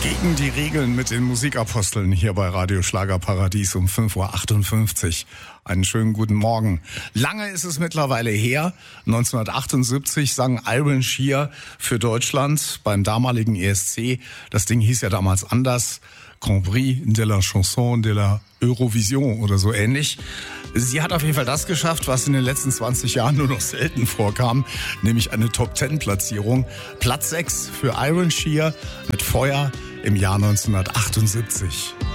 Gegen die Regeln mit den Musikaposteln hier bei Radio Schlagerparadies um 5:58 Uhr. Einen schönen guten Morgen. Lange ist es mittlerweile her. 1978 sang Iron Shear für Deutschland beim damaligen ESC. Das Ding hieß ja damals anders. Grand Prix de la Chanson de la Eurovision oder so ähnlich. Sie hat auf jeden Fall das geschafft, was in den letzten 20 Jahren nur noch selten vorkam, nämlich eine Top-10-Platzierung. Platz 6 für Iron Shear mit Feuer im Jahr 1978.